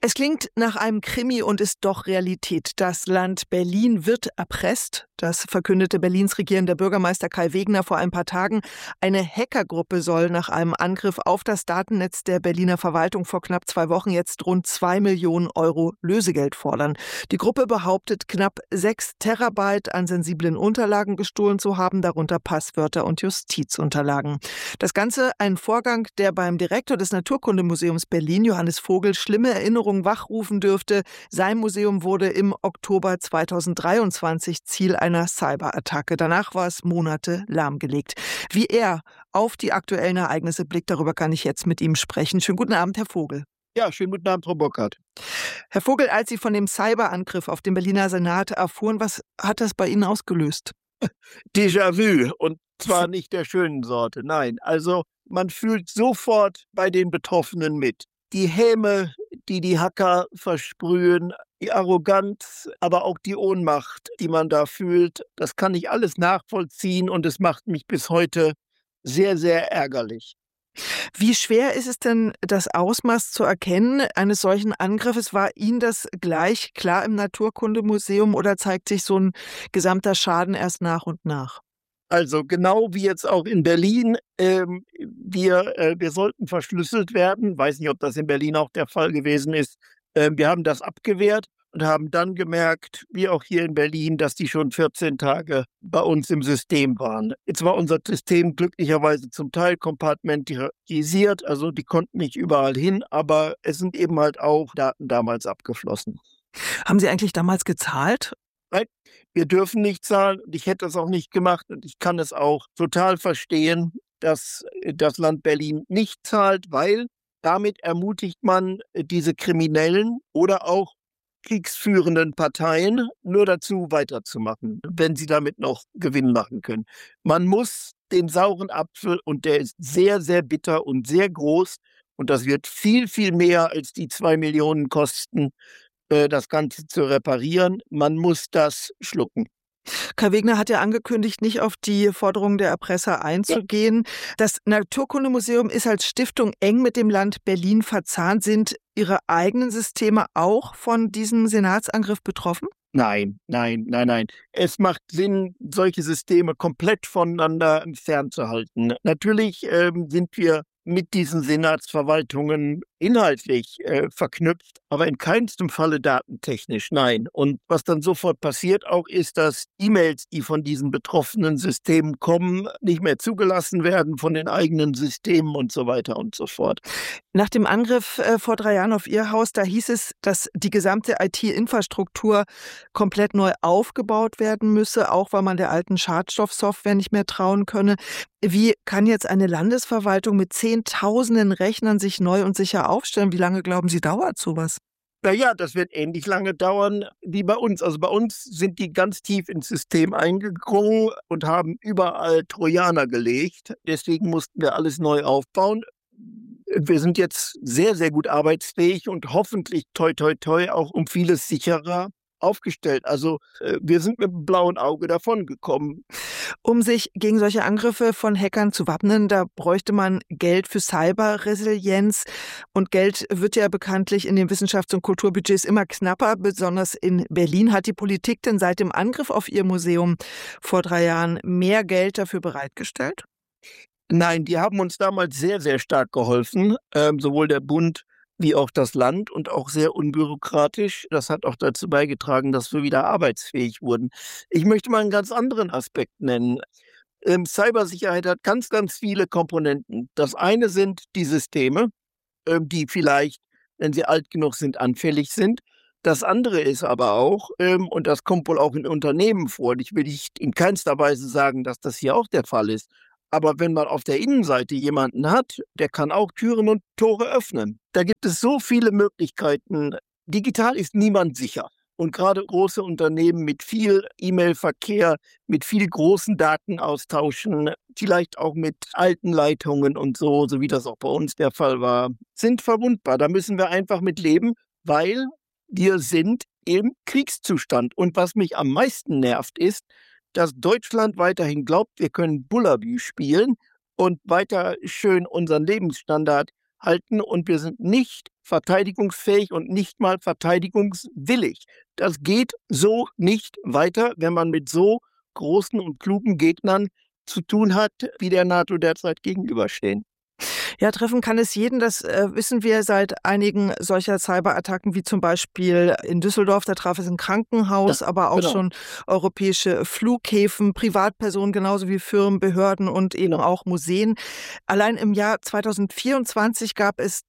Es klingt nach einem Krimi und ist doch Realität. Das Land Berlin wird erpresst. Das verkündete Berlins regierender Bürgermeister Kai Wegner vor ein paar Tagen. Eine Hackergruppe soll nach einem Angriff auf das Datennetz der Berliner Verwaltung vor knapp 2 Wochen jetzt rund 2 Millionen Euro Lösegeld fordern. Die Gruppe behauptet, knapp 6 Terabyte an sensiblen Unterlagen gestohlen zu haben, darunter Passwörter und Justizunterlagen. Das Ganze ein Vorgang, der beim Direktor des Naturkundemuseums Berlin, Johannes Vogel, schlimme Erinnerungen wachrufen dürfte. Sein Museum wurde im Oktober 2023 Ziel einer Cyberattacke. Danach war es Monate lahmgelegt. Wie er auf die aktuellen Ereignisse blickt, darüber kann ich jetzt mit ihm sprechen. Schönen guten Abend, Herr Vogel. Ja, schönen guten Abend, Frau Burkhardt. Herr Vogel, als Sie von dem Cyberangriff auf den Berliner Senat erfuhren, was hat das bei Ihnen ausgelöst? Déjà-vu, und zwar nicht der schönen Sorte, nein. Also man fühlt sofort bei den Betroffenen mit. Die Häme, die Hacker versprühen, die Arroganz, aber auch die Ohnmacht, die man da fühlt, das kann ich alles nachvollziehen und es macht mich bis heute sehr, sehr ärgerlich. Wie schwer ist es denn, das Ausmaß zu erkennen eines solchen Angriffes? War Ihnen das gleich klar im Naturkundemuseum oder zeigt sich so ein gesamter Schaden erst nach und nach? Also genau wie jetzt auch in Berlin, wir sollten verschlüsselt werden. Weiß nicht, ob das in Berlin auch der Fall gewesen ist. Wir haben das abgewehrt und haben dann gemerkt, wie auch hier in Berlin, dass die schon 14 Tage bei uns im System waren. Jetzt war unser System glücklicherweise zum Teil kompartmentisiert, also die konnten nicht überall hin, aber es sind eben halt auch Daten damals abgeflossen. Haben Sie eigentlich damals gezahlt? Nein, wir dürfen nicht zahlen und ich hätte es auch nicht gemacht und ich kann es auch total verstehen, dass das Land Berlin nicht zahlt, weil damit ermutigt man diese Kriminellen oder auch kriegsführenden Parteien nur dazu weiterzumachen, wenn sie damit noch Gewinn machen können. Man muss den sauren Apfel, und der ist sehr, sehr bitter und sehr groß und das wird viel, viel mehr als die 2 Millionen kosten, das Ganze zu reparieren. Man muss das schlucken. Kai Wegner hat ja angekündigt, nicht auf die Forderungen der Erpresser einzugehen. Ja. Das Naturkundemuseum ist als Stiftung eng mit dem Land Berlin verzahnt. Sind Ihre eigenen Systeme auch von diesem Senatsangriff betroffen? Nein. Es macht Sinn, solche Systeme komplett voneinander fernzuhalten. Natürlich sind wir mit diesen Senatsverwaltungen inhaltlich verknüpft, aber in keinstem Falle datentechnisch, nein. Und was dann sofort passiert auch ist, dass E-Mails, die von diesen betroffenen Systemen kommen, nicht mehr zugelassen werden von den eigenen Systemen und so weiter und so fort. Nach dem Angriff vor 3 Jahren auf Ihr Haus, da hieß es, dass die gesamte IT-Infrastruktur komplett neu aufgebaut werden müsse, auch weil man der alten Schadstoffsoftware nicht mehr trauen könne. Wie kann jetzt eine Landesverwaltung mit Zehntausenden Rechnern sich neu und sicher aufstellen? Wie lange glauben Sie, dauert sowas? Naja, das wird ähnlich lange dauern wie bei uns. Also bei uns sind die ganz tief ins System eingedrungen und haben überall Trojaner gelegt. Deswegen mussten wir alles neu aufbauen. Wir sind jetzt sehr, sehr gut arbeitsfähig und hoffentlich toi toi toi auch um vieles sicherer aufgestellt. Also wir sind mit dem blauen Auge davongekommen. Um sich gegen solche Angriffe von Hackern zu wappnen, da bräuchte man Geld für Cyberresilienz. Und Geld wird ja bekanntlich in den Wissenschafts- und Kulturbudgets immer knapper. Besonders in Berlin. Hat die Politik denn seit dem Angriff auf Ihr Museum vor 3 Jahren mehr Geld dafür bereitgestellt? Nein, die haben uns damals sehr, sehr stark geholfen, sowohl der Bund wie auch das Land und auch sehr unbürokratisch. Das hat auch dazu beigetragen, dass wir wieder arbeitsfähig wurden. Ich möchte mal einen ganz anderen Aspekt nennen. Cybersicherheit hat ganz, ganz viele Komponenten. Das eine sind die Systeme, die vielleicht, wenn sie alt genug sind, anfällig sind. Das andere ist aber auch, und das kommt wohl auch in Unternehmen vor, und ich will nicht in keinster Weise sagen, dass das hier auch der Fall ist, aber wenn man auf der Innenseite jemanden hat, der kann auch Türen und Tore öffnen. Da gibt es so viele Möglichkeiten. Digital ist niemand sicher. Und gerade große Unternehmen mit viel E-Mail-Verkehr, mit viel großen Datenaustauschen, vielleicht auch mit alten Leitungen und so wie das auch bei uns der Fall war, sind verwundbar. Da müssen wir einfach mit leben, weil wir sind im Kriegszustand. Und was mich am meisten nervt ist, dass Deutschland weiterhin glaubt, wir können Bullabü spielen und weiter schön unseren Lebensstandard halten und wir sind nicht verteidigungsfähig und nicht mal verteidigungswillig. Das geht so nicht weiter, wenn man mit so großen und klugen Gegnern zu tun hat, wie der NATO derzeit gegenüberstehen. Ja, treffen kann es jeden, das wissen wir seit einigen solcher Cyberattacken, wie zum Beispiel in Düsseldorf, da traf es ein Krankenhaus, aber auch schon europäische Flughäfen, Privatpersonen genauso wie Firmen, Behörden und eben auch Museen. Allein im Jahr 2024 gab es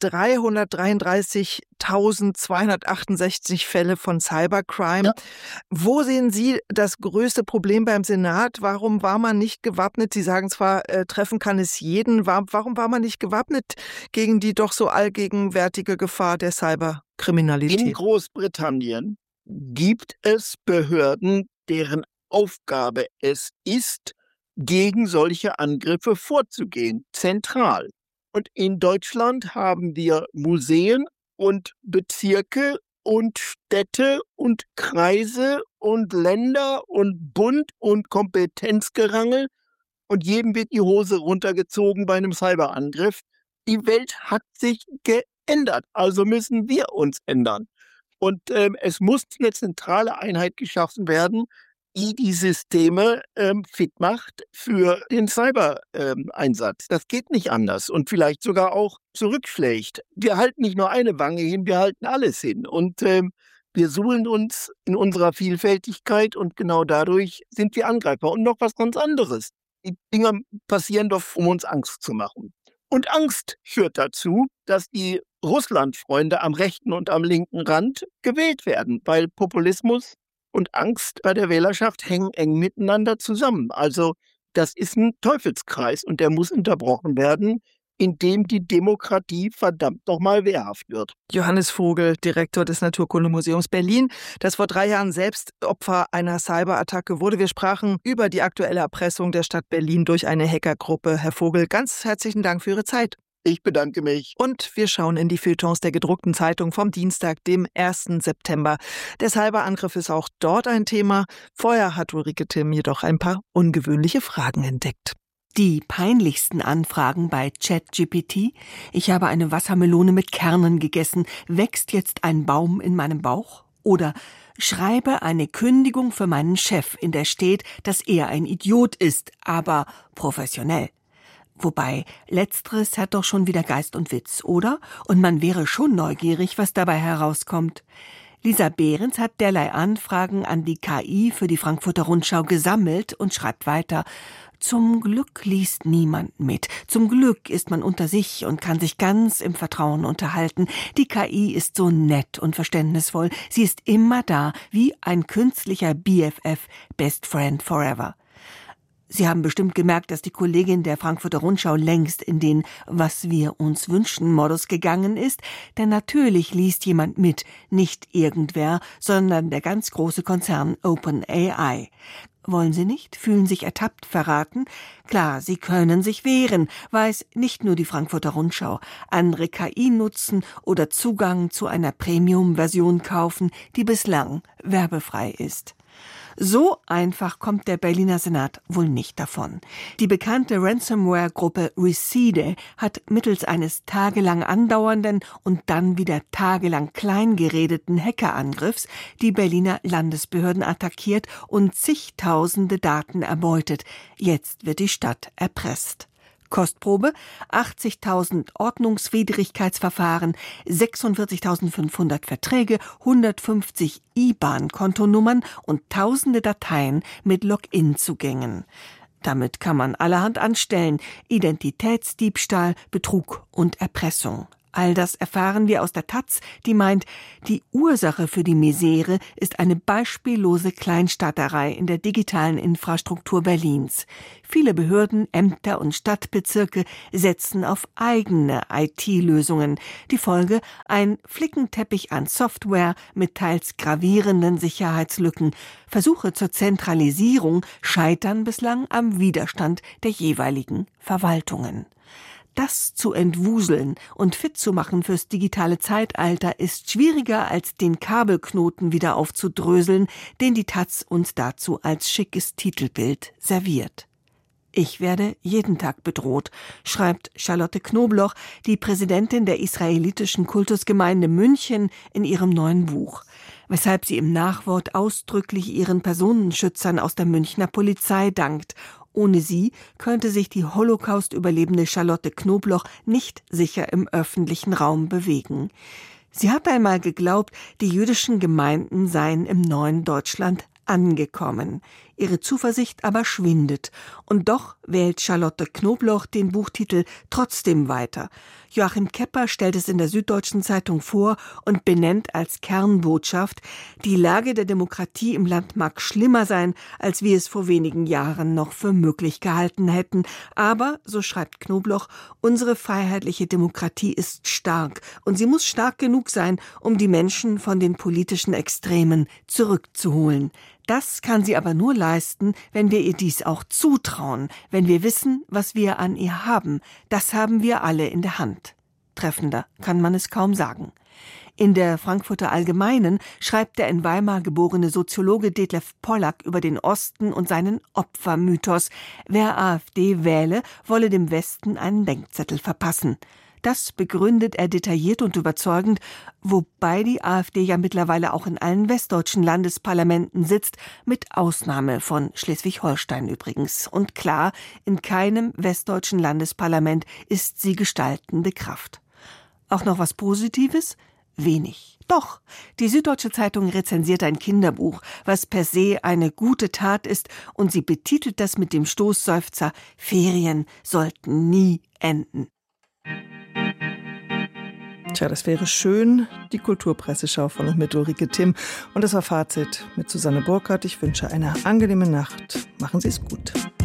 333.268 Fälle von Cybercrime. Ja. Wo sehen Sie das größte Problem beim Senat? Warum war man nicht gewappnet? Sie sagen zwar, treffen kann es jeden. Warum war man nicht gewappnet gegen die doch so allgegenwärtige Gefahr der Cyberkriminalität? In Großbritannien gibt es Behörden, deren Aufgabe es ist, gegen solche Angriffe vorzugehen, zentral. Und in Deutschland haben wir Museen und Bezirke und Städte und Kreise und Länder und Bund und Kompetenzgerangel und jedem wird die Hose runtergezogen bei einem Cyberangriff. Die Welt hat sich geändert, also müssen wir uns ändern. Und es muss eine zentrale Einheit geschaffen werden, die Systeme fit macht für den Cyber-Einsatz. Das geht nicht anders und vielleicht sogar auch zurückschlägt. Wir halten nicht nur eine Wange hin, wir halten alles hin. Und wir suhlen uns in unserer Vielfältigkeit und genau dadurch sind wir Angreifer. Und noch was ganz anderes. Die Dinger passieren doch, um uns Angst zu machen. Und Angst führt dazu, dass die Russlandfreunde am rechten und am linken Rand gewählt werden, weil Populismus und Angst bei der Wählerschaft hängen eng miteinander zusammen. Also das ist ein Teufelskreis und der muss unterbrochen werden, indem die Demokratie verdammt nochmal wehrhaft wird. Johannes Vogel, Direktor des Naturkundemuseums Berlin, das vor 3 Jahren selbst Opfer einer Cyberattacke wurde. Wir sprachen über die aktuelle Erpressung der Stadt Berlin durch eine Hackergruppe. Herr Vogel, ganz herzlichen Dank für Ihre Zeit. Ich bedanke mich. Und wir schauen in die Feuilletons der gedruckten Zeitung vom Dienstag, dem 1. September. Der Cyberangriff ist auch dort ein Thema. Vorher hat Ulrike Timm jedoch ein paar ungewöhnliche Fragen entdeckt. Die peinlichsten Anfragen bei ChatGPT. Ich habe eine Wassermelone mit Kernen gegessen. Wächst jetzt ein Baum in meinem Bauch? Oder schreibe eine Kündigung für meinen Chef, in der steht, dass er ein Idiot ist, aber professionell. Wobei, letzteres hat doch schon wieder Geist und Witz, oder? Und man wäre schon neugierig, was dabei herauskommt. Lisa Behrens hat derlei Anfragen an die KI für die Frankfurter Rundschau gesammelt und schreibt weiter: Zum Glück liest niemand mit. Zum Glück ist man unter sich und kann sich ganz im Vertrauen unterhalten. Die KI ist so nett und verständnisvoll. Sie ist immer da, wie ein künstlicher BFF, Best Friend Forever. Sie haben bestimmt gemerkt, dass die Kollegin der Frankfurter Rundschau längst in den Was wir uns wünschen Modus gegangen ist, denn natürlich liest jemand mit, nicht irgendwer, sondern der ganz große Konzern OpenAI. Wollen Sie nicht? Fühlen sich ertappt, verraten? Klar, Sie können sich wehren, weiß nicht nur die Frankfurter Rundschau. Andere KI nutzen oder Zugang zu einer Premium-Version kaufen, die bislang werbefrei ist. So einfach kommt der Berliner Senat wohl nicht davon. Die bekannte Ransomware-Gruppe Recede hat mittels eines tagelang andauernden und dann wieder tagelang kleingeredeten Hackerangriffs die Berliner Landesbehörden attackiert und zigtausende Daten erbeutet. Jetzt wird die Stadt erpresst. Kostprobe: 80.000 Ordnungswidrigkeitsverfahren, 46.500 Verträge, 150 IBAN-Kontonummern und tausende Dateien mit Login-Zugängen. Damit kann man allerhand anstellen: Identitätsdiebstahl, Betrug und Erpressung. All das erfahren wir aus der Taz, die meint, die Ursache für die Misere ist eine beispiellose Kleinstaaterei in der digitalen Infrastruktur Berlins. Viele Behörden, Ämter und Stadtbezirke setzen auf eigene IT-Lösungen. Die Folge: ein Flickenteppich an Software mit teils gravierenden Sicherheitslücken. Versuche zur Zentralisierung scheitern bislang am Widerstand der jeweiligen Verwaltungen. Das zu entwuseln und fit zu machen fürs digitale Zeitalter ist schwieriger, als den Kabelknoten wieder aufzudröseln, den die Taz uns dazu als schickes Titelbild serviert. Ich werde jeden Tag bedroht, schreibt Charlotte Knobloch, die Präsidentin der israelitischen Kultusgemeinde München, in ihrem neuen Buch. Weshalb sie im Nachwort ausdrücklich ihren Personenschützern aus der Münchner Polizei dankt. Ohne sie könnte sich die Holocaust-Überlebende Charlotte Knobloch nicht sicher im öffentlichen Raum bewegen. Sie hat einmal geglaubt, die jüdischen Gemeinden seien im neuen Deutschland angekommen. Ihre Zuversicht aber schwindet. Und doch wählt Charlotte Knobloch den Buchtitel trotzdem weiter. Joachim Kepper stellt es in der Süddeutschen Zeitung vor und benennt als Kernbotschaft: Die Lage der Demokratie im Land mag schlimmer sein, als wir es vor wenigen Jahren noch für möglich gehalten hätten. Aber, so schreibt Knobloch, unsere freiheitliche Demokratie ist stark und sie muss stark genug sein, um die Menschen von den politischen Extremen zurückzuholen. Das kann sie aber nur leisten, wenn wir ihr dies auch zutrauen, wenn wir wissen, was wir an ihr haben. Das haben wir alle in der Hand. Treffender kann man es kaum sagen. In der Frankfurter Allgemeinen schreibt der in Weimar geborene Soziologe Detlef Pollack über den Osten und seinen Opfermythos. Wer AfD wähle, wolle dem Westen einen Denkzettel verpassen. Das begründet er detailliert und überzeugend, wobei die AfD ja mittlerweile auch in allen westdeutschen Landesparlamenten sitzt, mit Ausnahme von Schleswig-Holstein übrigens. Und klar, in keinem westdeutschen Landesparlament ist sie gestaltende Kraft. Auch noch was Positives? Wenig. Doch, die Süddeutsche Zeitung rezensiert ein Kinderbuch, was per se eine gute Tat ist, und sie betitelt das mit dem Stoßseufzer: Ferien sollten nie enden. Tja, das wäre schön. Die Kulturpresseschau von und mit Ulrike Timm. Und das war Fazit mit Susanne Burkhardt. Ich wünsche eine angenehme Nacht. Machen Sie es gut.